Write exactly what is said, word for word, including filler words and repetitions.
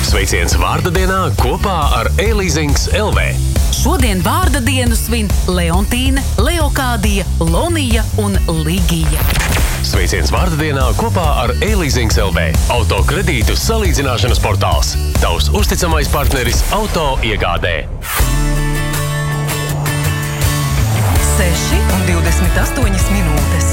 Sveiciens vārda dienā kopā ar E-Leasings L V. Šodien vārda dienu svin Leontīne, Leokādija, Lonija un Ligija. Sveiciens vārda dienā kopā ar E-Leasings L V. Auto kredītu salīdzināšanas portāls. Tavs uzticamais partneris auto iegādē. seši un divdesmit astoņas minūtes.